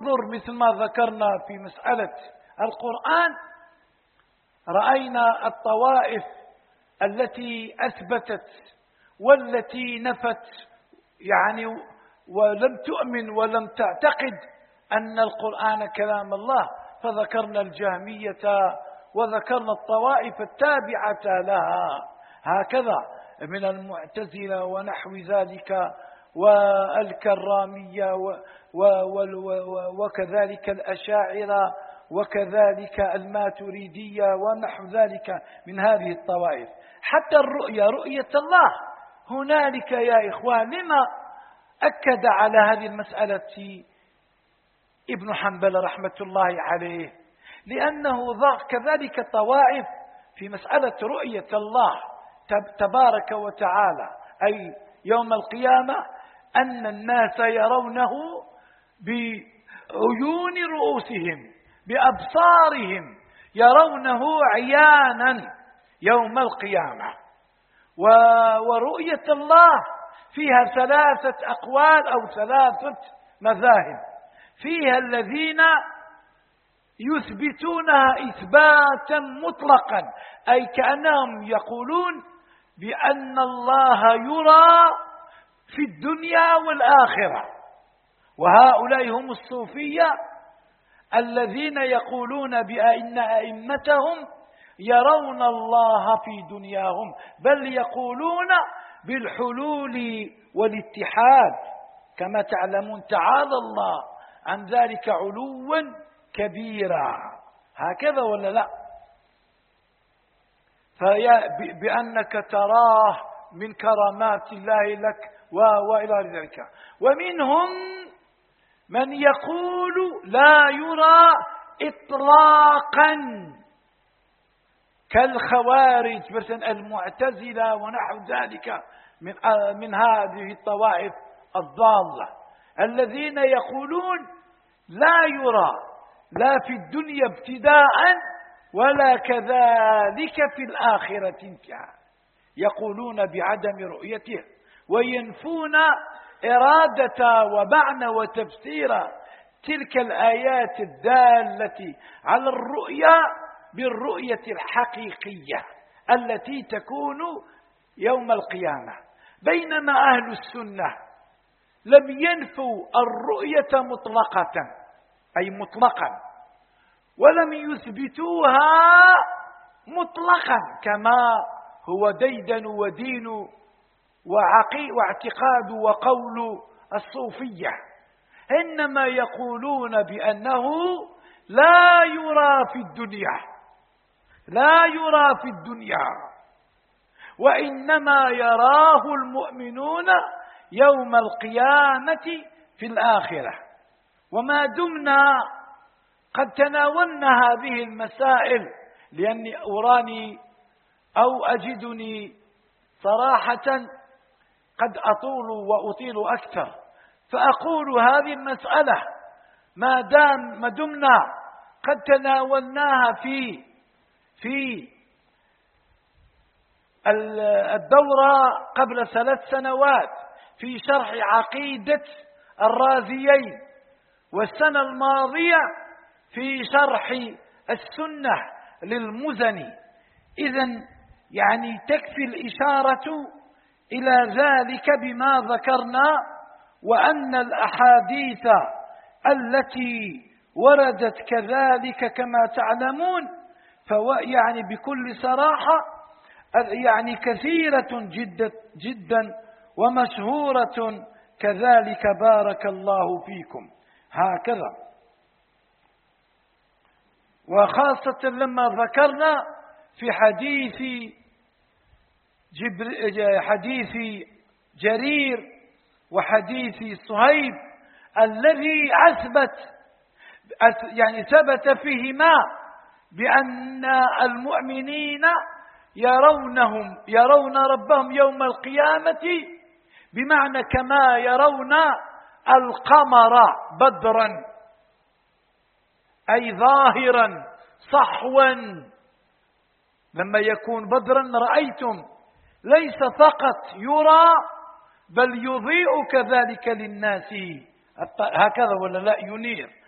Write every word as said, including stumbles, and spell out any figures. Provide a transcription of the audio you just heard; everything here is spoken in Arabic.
انظر مثل ما ذكرنا في مسألة القرآن، رأينا الطوائف التي أثبتت والتي نفت، يعني ولم تؤمن ولم تعتقد أن القرآن كلام الله، فذكرنا الجهمية وذكرنا الطوائف التابعة لها، هكذا من المعتزلة ونحو ذلك والكرامية وكذلك الأشاعرة وكذلك الماتريدية ونحو ذلك من هذه الطوائف. حتى الرؤية، رؤية الله هنالك يا إخوان، لما أكد على هذه المسألة ابن حنبل رحمة الله عليه؟ لأنه ضاق كذلك طوائف في مسألة رؤية الله تبارك وتعالى، أي يوم القيامة أن الناس يرونه بعيون رؤوسهم بأبصارهم، يرونه عيانا يوم القيامة. ورؤية الله فيها ثلاثة أقوال أو ثلاثة مذاهب، فيها الذين يثبتونها إثباتا مطلقا، أي كأنهم يقولون بأن الله يرى في الدنيا والآخرة، وهؤلاء هم الصوفية الذين يقولون بأن أئمتهم يرون الله في دنياهم، بل يقولون بالحلول والاتحاد، كما تعلمون تعالى الله عن ذلك علوا كبيرا، هكذا ولا لا؟ بأنك تراه من كرامات الله لك وإلى ذلك. ومنهم من يقول لا يرى إطلاقا كالخوارج مثلا المعتزلة ونحو ذلك من من هذه الطوائف الضالة، الذين يقولون لا يرى لا في الدنيا ابتداء ولا كذلك في الآخرة انتهاء، يقولون بعدم رؤيته وينفون إرادة ومعنى وتفسير تلك الآيات الدالة على الرؤيا بالرؤية الحقيقية التي تكون يوم القيامة. بينما أهل السنة لم ينفوا الرؤية مطلقة، أي مطلقا، ولم يثبتوها مطلقا كما هو ديدن ودين وعقي واعتقاد وقول الصوفية، إنما يقولون بأنه لا يرى في الدنيا، لا يرى في الدنيا، وإنما يراه المؤمنون يوم القيامة في الآخرة. وما دمنا قد تناولنا هذه المسائل، لأني أراني أو أجدني صراحة قد أطول وأطيل أكثر، فأقول هذه المسألة ما دام ما دمنا قد تناولناها في في الدورة قبل ثلاث سنوات في شرح عقيدة الرازيين، والسنة الماضية في شرح السنة للمزني، إذن يعني تكفي الإشارة إلى ذلك بما ذكرنا، وأن الأحاديث التي وردت كذلك كما تعلمون فيعني بكل صراحة يعني كثيرة جدا جدا ومشهورة كذلك، بارك الله فيكم. هكذا، وخاصة لما ذكرنا في حديث جبر حديث جرير وحديث صهيب الذي أثبت يعني ثبت فيهما بأن المؤمنين يرونهم يرون ربهم يوم القيامة، بمعنى كما يرون القمر بدرا، أي ظاهرا صحوا، لما يكون بدرا رأيتم، ليس فقط يرى بل يضيء كذلك للناس، هكذا ولا لا؟ ينير.